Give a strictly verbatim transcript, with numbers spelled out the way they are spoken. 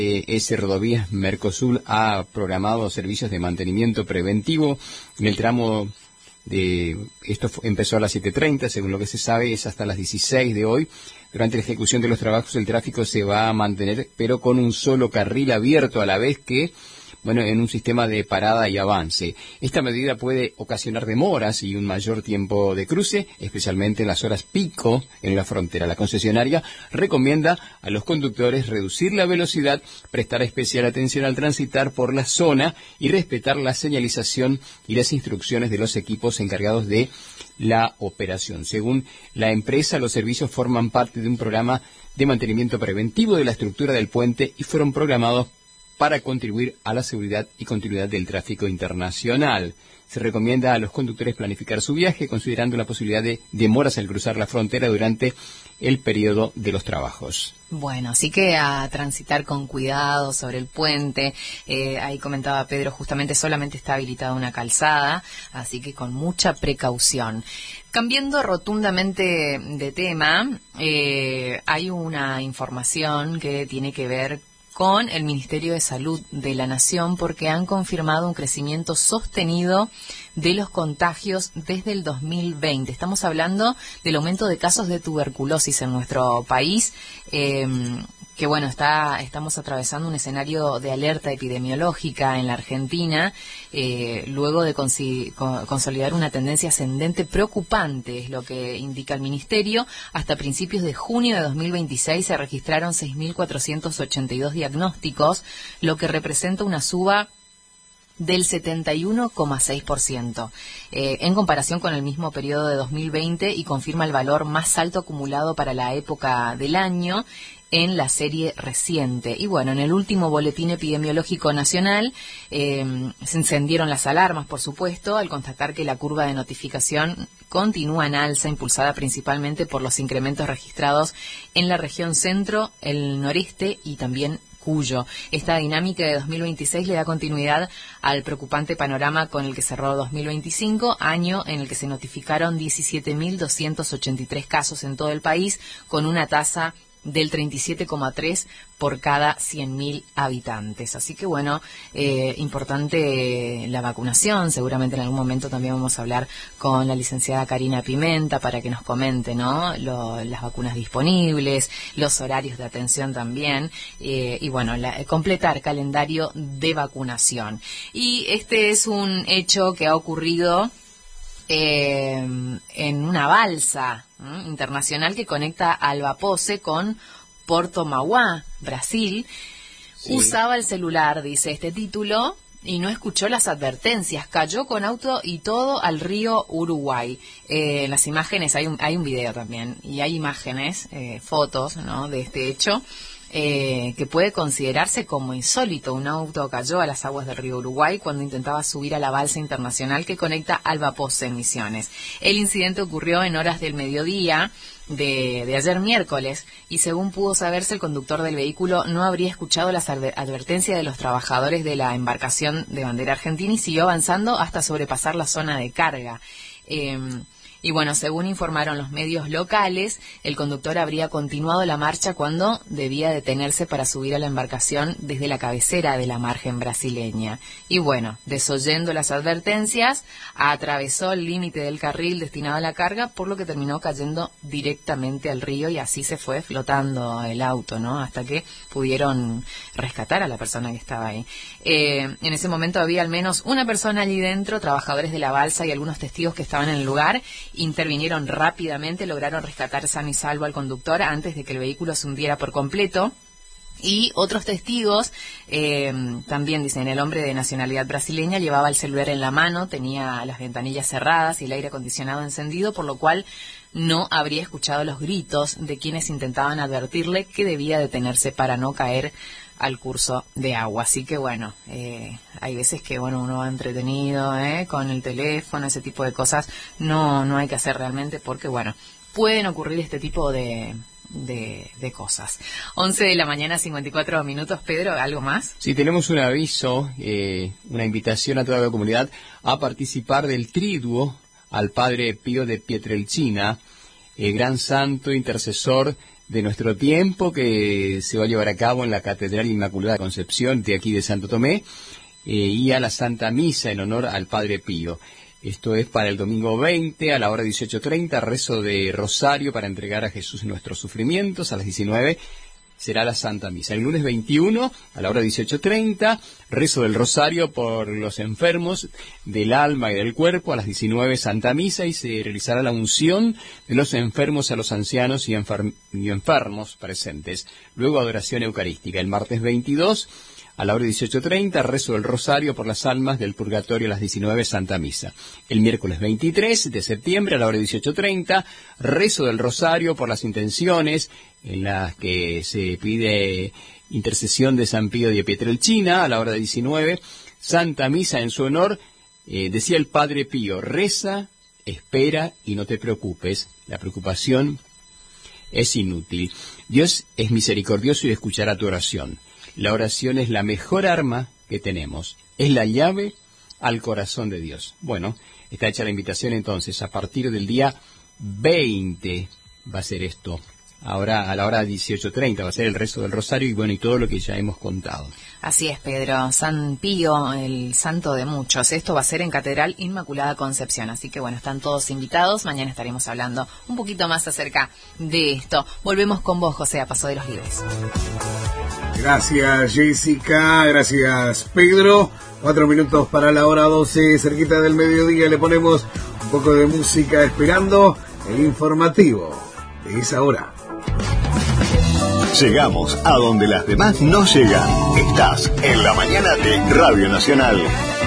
Eh, S. Rodovías Mercosur ha programado servicios de mantenimiento preventivo en el tramo de... Esto fue, empezó a las siete treinta, según lo que se sabe, es hasta las dieciséis de hoy. Durante la ejecución de los trabajos el tráfico se va a mantener, pero con un solo carril abierto a la vez que... bueno, en un sistema de parada y avance. Esta medida puede ocasionar demoras y un mayor tiempo de cruce, especialmente en las horas pico en la frontera. La concesionaria recomienda a los conductores reducir la velocidad, prestar especial atención al transitar por la zona y respetar la señalización y las instrucciones de los equipos encargados de la operación. Según la empresa, los servicios forman parte de un programa de mantenimiento preventivo de la estructura del puente y fueron programados para contribuir a la seguridad y continuidad del tráfico internacional. Se recomienda a los conductores planificar su viaje considerando la posibilidad de demoras al cruzar la frontera durante el periodo de los trabajos. Bueno, así que a transitar con cuidado sobre el puente. Eh, ahí comentaba Pedro, justamente solamente está habilitada una calzada, así que con mucha precaución. Cambiando rotundamente de tema, eh, hay una información que tiene que ver con el Ministerio de Salud de la Nación, porque han confirmado un crecimiento sostenido de los contagios desde el dos mil veinte. Estamos hablando del aumento de casos de tuberculosis en nuestro país, eh, que bueno, está estamos atravesando un escenario de alerta epidemiológica en la Argentina, eh, luego de consi- con, consolidar una tendencia ascendente preocupante, es lo que indica el Ministerio. Hasta principios de junio de dos mil veintiséis se registraron seis mil cuatrocientos ochenta y dos diagnósticos, lo que representa una suba del setenta y uno coma seis por ciento, eh, en comparación con el mismo periodo de dos mil veinte, y confirma el valor más alto acumulado para la época del año en la serie reciente. Y bueno, en el último boletín epidemiológico nacional eh, se encendieron las alarmas, por supuesto, al constatar que la curva de notificación continúa en alza, impulsada principalmente por los incrementos registrados en la región centro, el noreste y también Cuyo. Esta dinámica de dos mil veintiséis le da continuidad al preocupante panorama con el que cerró dos mil veinticinco, año en el que se notificaron diecisiete mil doscientos ochenta y tres casos en todo el país, con una tasa del treinta y siete coma tres por cada cien mil habitantes. Así que bueno, eh, importante la vacunación. Seguramente en algún momento también vamos a hablar con la licenciada Karina Pimenta para que nos comente, ¿no?, Lo, las vacunas disponibles, los horarios de atención también, eh, y bueno, la, completar calendario de vacunación. Y este es un hecho que ha ocurrido Eh, en una balsa ¿eh? internacional que conecta Albapose con Porto Mauá, Brasil. Sí. Usaba el celular, dice este título, y no escuchó las advertencias. Cayó con auto y todo al río Uruguay. Eh, en las imágenes hay un, hay un video también, y hay imágenes, eh, fotos, ¿no?, de este hecho. Eh, que puede considerarse como insólito. Un auto cayó a las aguas del río Uruguay cuando intentaba subir a la balsa internacional que conecta Albapose en Misiones. El incidente ocurrió en horas del mediodía de, de ayer miércoles, y según pudo saberse, el conductor del vehículo no habría escuchado las advertencias de los trabajadores de la embarcación de bandera argentina y siguió avanzando hasta sobrepasar la zona de carga. Eh, Y bueno, según informaron los medios locales, el conductor habría continuado la marcha cuando debía detenerse para subir a la embarcación desde la cabecera de la margen brasileña. Y bueno, desoyendo las advertencias, atravesó el límite del carril destinado a la carga, por lo que terminó cayendo directamente al río, y así se fue flotando el auto, ¿no?, hasta que pudieron rescatar a la persona que estaba ahí. Eh, en ese momento había al menos una persona allí dentro, trabajadores de la balsa y algunos testigos que estaban en el lugar. Intervinieron rápidamente, lograron rescatar sano y salvo al conductor antes de que el vehículo se hundiera por completo. Y otros testigos eh, también dicen, el hombre de nacionalidad brasileña llevaba el celular en la mano, tenía las ventanillas cerradas y el aire acondicionado encendido, por lo cual no habría escuchado los gritos de quienes intentaban advertirle que debía detenerse para no caer al curso de agua. Así que bueno, eh, hay veces que bueno uno va entretenido eh, con el teléfono, ese tipo de cosas no no hay que hacer realmente, porque bueno, pueden ocurrir este tipo de de, de cosas. once de la mañana, cincuenta y cuatro minutos. Pedro, ¿algo más? Sí, tenemos un aviso, eh, una invitación a toda la comunidad a participar del triduo al Padre Pío de Pietrelcina, el gran santo intercesor de nuestro tiempo que se va a llevar a cabo en la Catedral Inmaculada Concepción de aquí de Santo Tomé, eh, y a la Santa Misa en honor al Padre Pío. Esto es para el domingo veinte a la hora dieciocho treinta, rezo de rosario para entregar a Jesús nuestros sufrimientos. A las diecinueve será la Santa Misa. El lunes veintiuno a la hora dieciocho treinta, rezo del rosario por los enfermos del alma y del cuerpo. A las diecinueve Santa Misa, y se realizará la unción de los enfermos a los ancianos y, enfer- y enfermos presentes. Luego adoración eucarística. El martes veintidós a la hora dieciocho treinta, rezo del rosario por las almas del purgatorio. A las diecinueve Santa Misa. El miércoles veintitrés de septiembre a la hora dieciocho treinta, rezo del rosario por las intenciones en las que se pide intercesión de San Pío de Pietrelcina. A la hora diecinueve, Santa Misa en su honor. Eh, decía el Padre Pío: reza, espera y no te preocupes. La preocupación es inútil. Dios es misericordioso y escuchará tu oración. La oración es la mejor arma que tenemos. Es la llave al corazón de Dios. Bueno, está hecha la invitación entonces. A partir del día veinte va a ser esto. Ahora, a la hora dieciocho treinta, va a ser el rezo del rosario y bueno, y todo lo que ya hemos contado. Así es, Pedro. San Pío, el santo de muchos. Esto va a ser en Catedral Inmaculada Concepción. Así que bueno, están todos invitados. Mañana estaremos hablando un poquito más acerca de esto. Volvemos con vos, José, a Paso de los Libres. Gracias, Jessica. Gracias, Pedro. Cuatro minutos para la hora doce, cerquita del mediodía. Le ponemos un poco de música esperando el informativo de esa hora. Llegamos a donde las demás no llegan. Estás en la mañana de Radio Nacional.